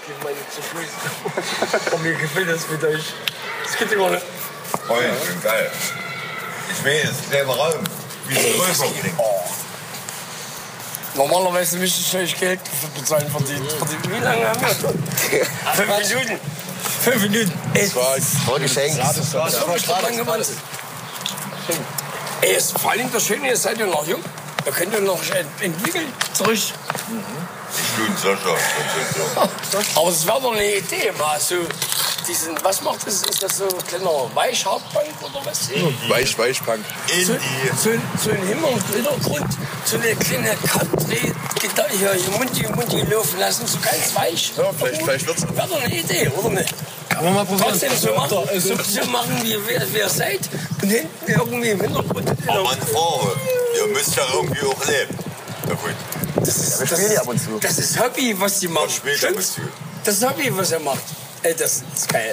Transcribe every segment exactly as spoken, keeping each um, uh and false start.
ich meine zu Fuß. Und mir gefällt das mit euch. Das geht immer nicht. Oh, ja, schön geil. Ich will jetzt selber Raum. Wie viel größer klingt. Oh. Normalerweise müsste ich euch Geld dafür bezahlen verdient. Wie lange haben wir? Fünf Minuten. Fünf Minuten. Das war, war geschenkt. Das war gerade gemacht. Ey, ist vor allem das Schöne, ihr seid ja noch jung. Da könnt ihr noch entwickeln. Zurück. Mhm. Ich bin Sascha. Aber es wäre doch eine Idee, mal so diesen, was macht das? Ist das so ein kleiner Weichhartpunk oder was? Mhm. Weich, Weichpunk. So, so, so ein Hintergrund, so eine kleine Country, hier, hier Mundi, Mundi laufen lassen, so ganz weich. Ja, vielleicht, vielleicht wird's. Wäre doch eine Idee, oder nicht? Kann man mal probieren. Trotzdem so machen, so, so machen wie wer, wer seid und hinten irgendwie im Hintergrund. Aber meine Frau, ihr müsst ja irgendwie auch leben. Na gut. Das ist, Wir spielen die ab und zu. Das ist Hobby, was die machen. Man spielt ab und zu. Das ist Hobby, was er macht. Ey, das ist geil.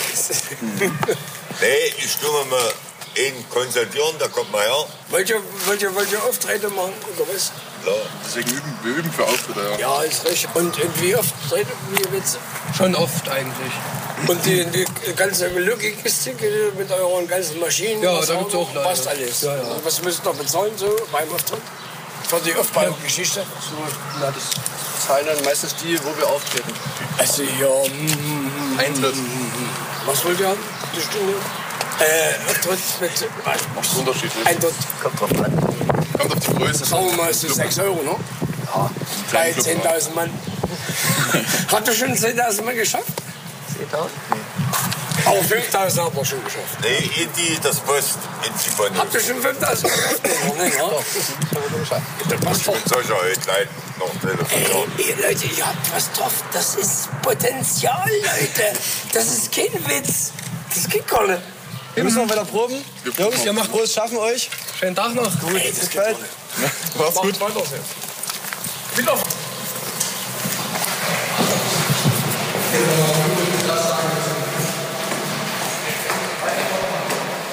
Nee, ich tue mir mal einen konsultieren, da kommt mal her. Wollt ihr, wollt ihr, wollt ihr Auftritte machen oder was? Ja. Deswegen üben wir üben für Auftritte, ja. Ja, ist richtig. Und, und wie oft tretet ihr jetzt? Schon oft eigentlich. Und die, die ganze Logik-Kiste mit euren ganzen Maschinen? Ja, was da gibt's auch Leute. Passt alles. Ja, ja. Und was müsst ihr bezahlen so beim Auftritt? Für die Aufbaugeschichte? So, na, das zahlen dann meistens die, wo wir auftreten. Also ja, mm, Eintritt. was wollt ihr haben? Die Stunde? Äh, Auftritt mit... Das ist unterschiedlich. Ein Dot. Kommt drauf an. Kommt auf die Größe. Sagen wir mal, so sechs Euro, ne? Ja. Bei zehntausend Mann. Habt ihr schon zehntausend Mann geschafft? zehntausend? Nee. Aber fünftausend habt ihr schon geschafft. Nee, in die, das Post, in Zipan. Habt ihr schon fünftausend geschafft? Nee, ja. Das passt doch. Mit solcher Leuten noch telefonieren. Ey, ihr Leute, ihr habt was drauf. Das ist Potenzial, Leute. Das ist kein Witz. Das geht gar nicht. Wir müssen noch weiter proben. Jungs, ihr macht groß Schaffen euch. Schönen Tag noch. Gut. Ey, das geht gar nicht. Macht's gut. Weiter so. Wieder.